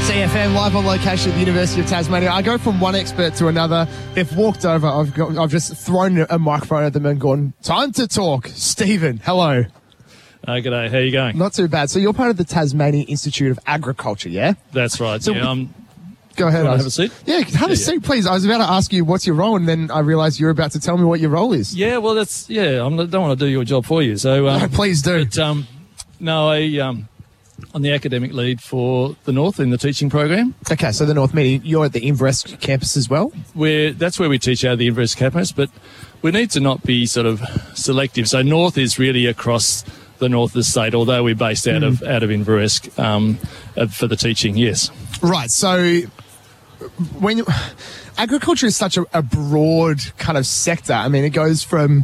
CFM live on location at the University of Tasmania. I go from one expert to another. They've walked over. I've just thrown a microphone at them and gone, time to talk. Stephen, hello. G'day. How you going? Not too bad. So you're part of the Tasmania Institute of Agriculture, yeah? That's right. So yeah, go ahead. Have a seat? Yeah, have a seat, please. I was about to ask you what's your role, and then I realised you're about to tell me what your role is. Yeah, well, I don't want to do your job for you. So No, please do. But, I'm the academic lead for the North in the teaching program. Okay, so the North meeting, you're at the Inverest campus as well? That's where we teach out of the Inverest campus, but we need to not be sort of selective. So North is really across the north of the state, although we're based out of Inverest for the teaching, yes. Right, so agriculture is such a broad kind of sector. I mean, it goes from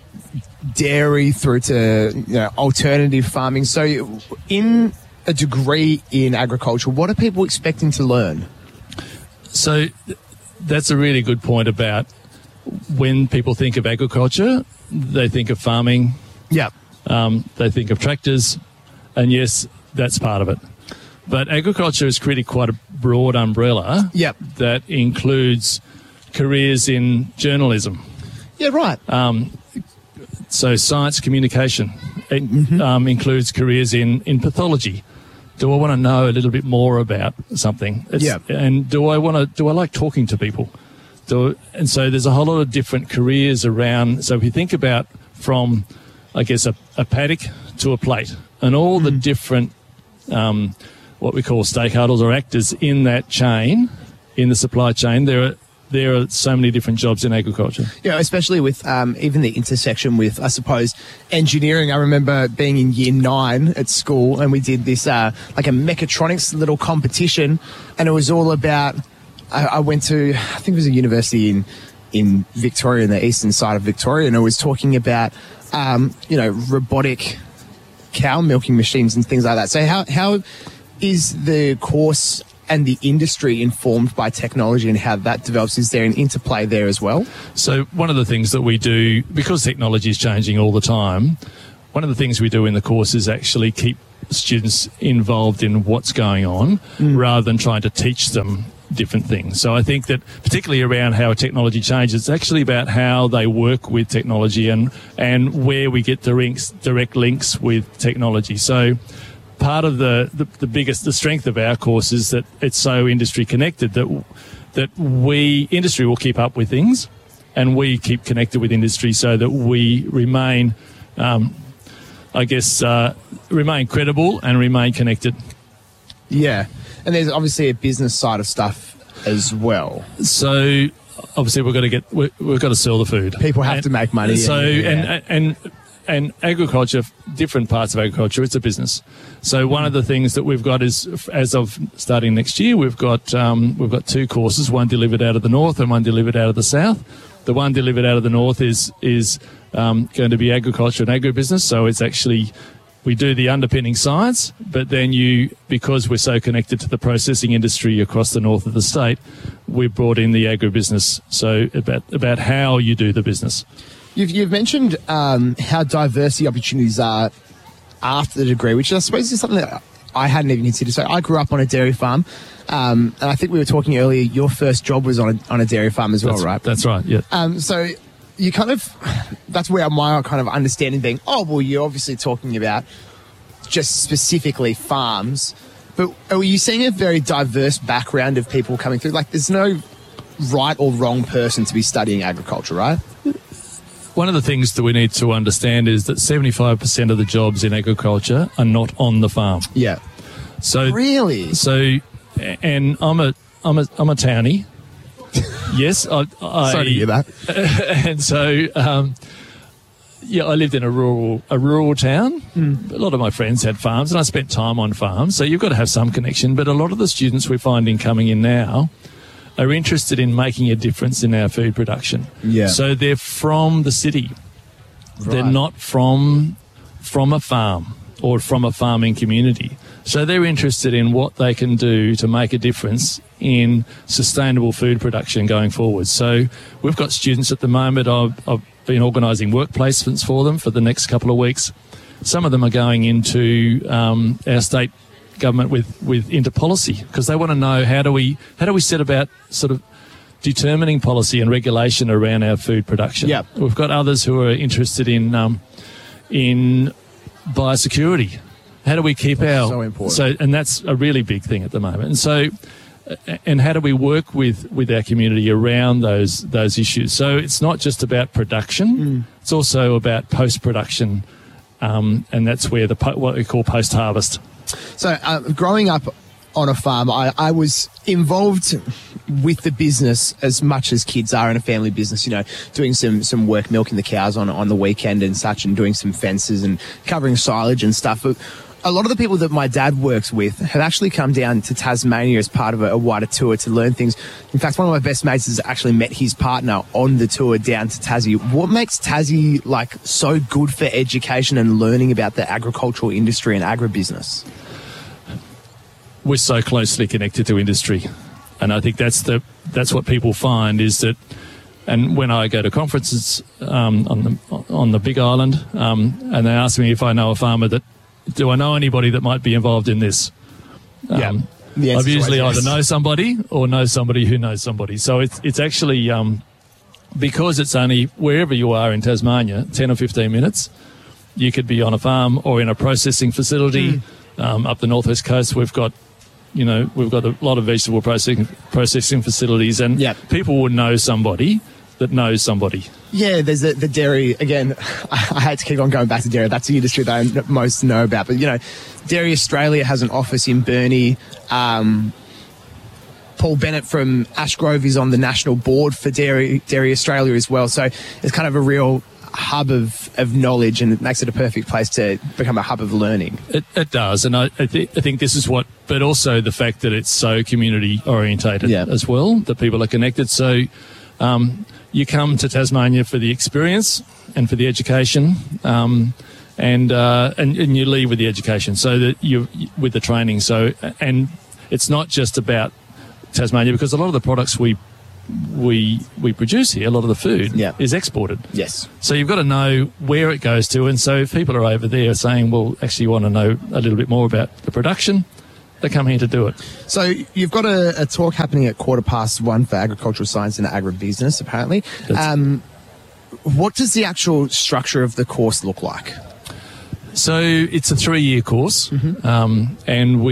dairy through to alternative farming. So in a degree in agriculture, what are people expecting to learn? So that's a really good point about when people think of agriculture, they think of farming. Yeah. They think of tractors, and yes, that's part of it. But agriculture is really quite a broad umbrella that includes careers in journalism. Yeah, right. So science communication includes careers in pathology. Do I want to know a little bit more about something? And do I like talking to people? And so there's a whole lot of different careers around. So if you think about from, I guess, a paddock to a plate, and all the different what we call stakeholders or actors in that chain, in the supply chain, there are so many different jobs in agriculture. Yeah, especially with even the intersection with, I suppose, engineering. I remember being in year 9 at school, and we did this like a mechatronics little competition, and it was all about. I went to, I think it was a university in Victoria, in the eastern side of Victoria, and it was talking about robotic cow milking machines and things like that. So how is the course and the industry informed by technology and how that develops? Is there an interplay there as well? So one of the things that we do, because technology is changing all the time, one of the things we do in the course is actually keep students involved in what's going on rather than trying to teach them different things. So I think that particularly around how technology changes, it's actually about how they work with technology and where we get direct links with technology. So part of the strength of our course is that it's so industry connected that industry will keep up with things, and we keep connected with industry so that we remain, remain credible and remain connected. Yeah, and there's obviously a business side of stuff as well. So obviously we've got to sell the food. People have to make money. So and agriculture, different parts of agriculture, it's a business. So one of the things that we've got is, as of starting next year, we've got 2 courses, one delivered out of the north and one delivered out of the south. The one delivered out of the north is going to be agriculture and agribusiness. So it's actually, we do the underpinning science, but then because we're so connected to the processing industry across the north of the state, we've brought in the agribusiness. So about how you do the business. You've mentioned how diverse the opportunities are after the degree, which I suppose is something that I hadn't even considered. So I grew up on a dairy farm, and I think we were talking earlier, your first job was on a dairy farm as well, right? That's right, yeah. So you that's where my kind of understanding being, you're obviously talking about just specifically farms, but are you seeing a very diverse background of people coming through? Like, there's no right or wrong person to be studying agriculture, right? One of the things that we need to understand is that 75% of the jobs in agriculture are not on the farm. Yeah. So really? So, and I'm a townie. Yes, I sorry to hear that. And so, I lived in a rural town. A lot of my friends had farms, and I spent time on farms. So you've got to have some connection. But a lot of the students we're finding coming in now are interested in making a difference in our food production. Yeah. So they're from the city. Right. They're not from a farm or from a farming community. So they're interested in what they can do to make a difference in sustainable food production going forward. So we've got students at the moment. I've been organising work placements for them for the next couple of weeks. Some of them are going into our state government into policy, because they want to know how do we set about sort of determining policy and regulation around our food production. Yeah. We've got others who are interested in biosecurity. How do we keep so important. And that's a really big thing at the moment. And so, and how do we work with our community around those issues? So it's not just about production; it's also about post-production, and that's where what we call post-harvest. So, growing up on a farm, I was involved with the business as much as kids are in a family business, you know, doing some work milking the cows on the weekend and such, and doing some fences and covering silage and stuff. But a lot of the people that my dad works with have actually come down to Tasmania as part of a wider tour to learn things. In fact, one of my best mates has actually met his partner on the tour down to Tassie. What makes Tassie so good for education and learning about the agricultural industry and agribusiness? We're so closely connected to industry, and I think that's what people find is that. And when I go to conferences on the Big Island, and they ask me if I know a farmer do I know anybody that might be involved in this? I've usually either know somebody or know somebody who knows somebody. So it's actually because it's only wherever you are in Tasmania, 10 or 15 minutes. You could be on a farm or in a processing facility up the northwest coast. We've got a lot of vegetable processing facilities, and people would know somebody that knows somebody. Yeah, there's the dairy, again, I hate to keep on going back to dairy, that's the industry that I most know about, but, Dairy Australia has an office in Burnie. Paul Bennett from Ashgrove is on the national board for Dairy Australia as well, so it's kind of a real hub of knowledge, and it makes it a perfect place to become a hub of learning. It does, and I think this is but also the fact that it's so community orientated as well, that people are connected. So you come to Tasmania for the experience and for the education, and you leave with the education, so that you with the training. So, and it's not just about Tasmania, because a lot of the products we produce here, a lot of the food is exported. Yes. So you've got to know where it goes to, and so if people are over there saying, well, actually you want to know a little bit more about the production, they come here to do it. So you've got a talk happening at 1:15 for agricultural science and agribusiness, apparently. What does the actual structure of the course look like? So it's a 3-year course, and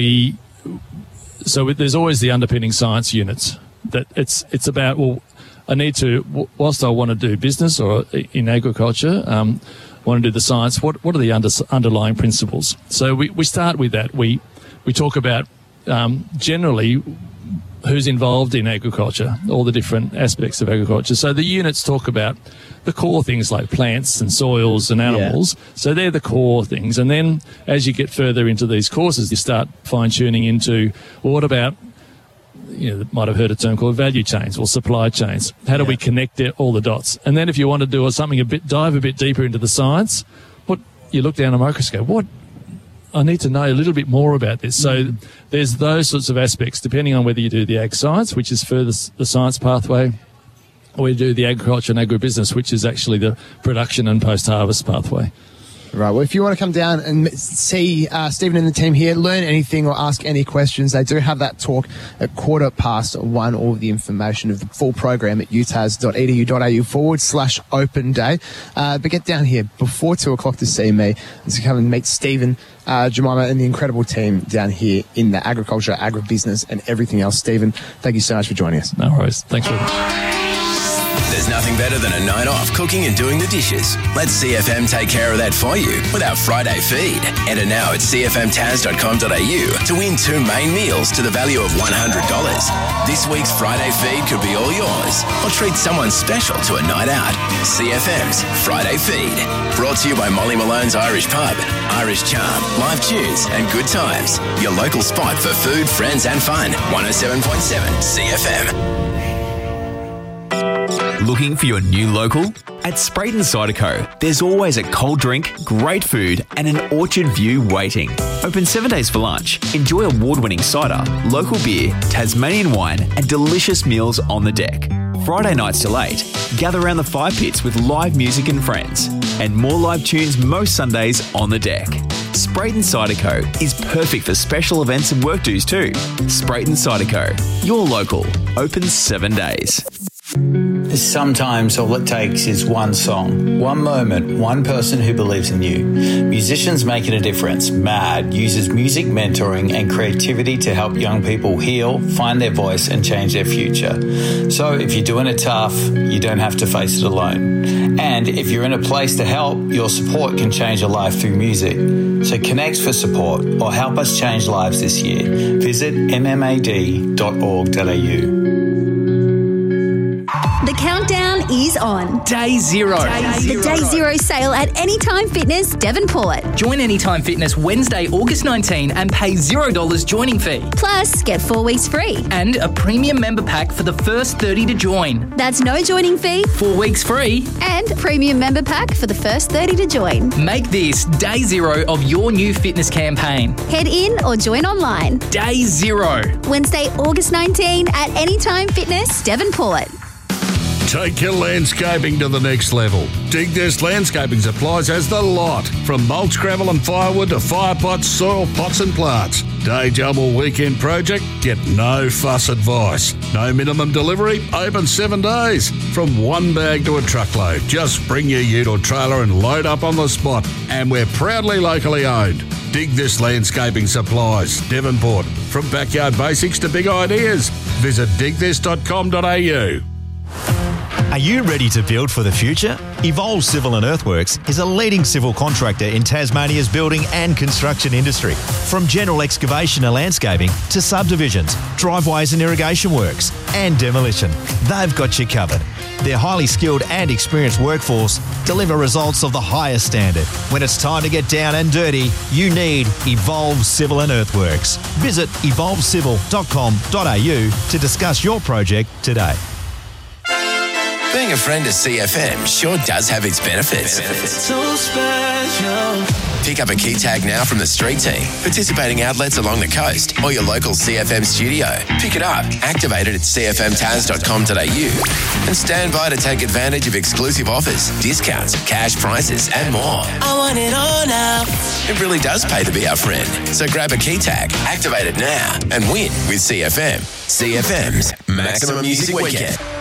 there's always the underpinning science units. That it's about, well, I need to, whilst I want to do business or in agriculture, want to do the science, what are the underlying principles? So we start with that. We talk about generally who's involved in agriculture, all the different aspects of agriculture. So the units talk about the core things like plants and soils and animals. Yeah. So they're the core things. And then as you get further into these courses, you start fine-tuning into, well, what about, you might have heard a term called value chains or supply chains. How do we connect all the dots? And then if you want to do dive a bit deeper into the science, you look down a microscope, I need to know a little bit more about this. So there's those sorts of aspects, depending on whether you do the ag science, which is further the science pathway, or you do the agriculture and agribusiness, which is actually the production and post-harvest pathway. Right. Well, if you want to come down and see Stephen and the team here, learn anything or ask any questions, they do have that talk at 1:15. All of the information of the full program at utas.edu.au/open day. But get down here before 2 o'clock to see me and to come and meet Stephen, Jemima, and the incredible team down here in the agriculture, agribusiness, and everything else. Stephen, thank you so much for joining us. No worries. Thanks very much. There's nothing better than a night off cooking and doing the dishes. Let CFM take care of that for you with our Friday feed. Enter now at cfmtas.com.au to win 2 main meals to the value of $100. This week's Friday feed could be all yours, or treat someone special to a night out. CFM's Friday feed. Brought to you by Molly Malone's Irish Pub, Irish Charm, live tunes and good times. Your local spot for food, friends and fun. 107.7 CFM. Looking for your new local? At Sprayton Cider Co., there's always a cold drink, great food, and an orchard view waiting. Open 7 days for lunch. Enjoy award-winning cider, local beer, Tasmanian wine, and delicious meals on the deck. Friday nights till 8, gather around the fire pits with live music and friends. And more live tunes most Sundays on the deck. Sprayton Cider Co. is perfect for special events and work dues too. Sprayton Cider Co. Your local. Open 7 days. Sometimes all it takes is one song, one moment, one person who believes in you. Musicians Making a Difference, MAD, uses music mentoring and creativity to help young people heal, find their voice and change their future. So if you're doing it tough, you don't have to face it alone. And if you're in a place to help, your support can change a life through music. So connect for support or help us change lives this year. Visit mmad.org.au. The countdown is on. Day zero. The Day Zero sale at Anytime Fitness, Devonport. Join Anytime Fitness Wednesday, August 19 and pay $0 joining fee. Plus, get 4 weeks free. And a premium member pack for the first 30 to join. That's no joining fee. 4 weeks free. And premium member pack for the first 30 to join. Make this Day Zero of your new fitness campaign. Head in or join online. Day Zero. Wednesday, August 19 at Anytime Fitness, Devonport. Take your landscaping to the next level. Dig This Landscaping Supplies has the lot. From mulch, gravel and firewood to fire pots, soil pots and plants. Day job or weekend project? Get no fuss advice. No minimum delivery? Open 7 days. From one bag to a truckload. Just bring your ute or trailer and load up on the spot. And we're proudly locally owned. Dig This Landscaping Supplies, Devonport. From backyard basics to big ideas. Visit digthis.com.au. Are you ready to build for the future? Evolve Civil and Earthworks is a leading civil contractor in Tasmania's building and construction industry. From general excavation and landscaping to subdivisions, driveways and irrigation works, and demolition, they've got you covered. Their highly skilled and experienced workforce deliver results of the highest standard. When it's time to get down and dirty, you need Evolve Civil and Earthworks. Visit evolvecivil.com.au to discuss your project today. Being a friend of CFM sure does have its benefits. So special. Pick up a key tag now from the street team, participating outlets along the coast, or your local CFM studio. Pick it up, activate it at cfmtaz.com.au, and stand by to take advantage of exclusive offers, discounts, cash prices, and more. I want it all now. It really does pay to be our friend. So grab a key tag, activate it now, and win with CFM. CFM's Maximum Music Weekend.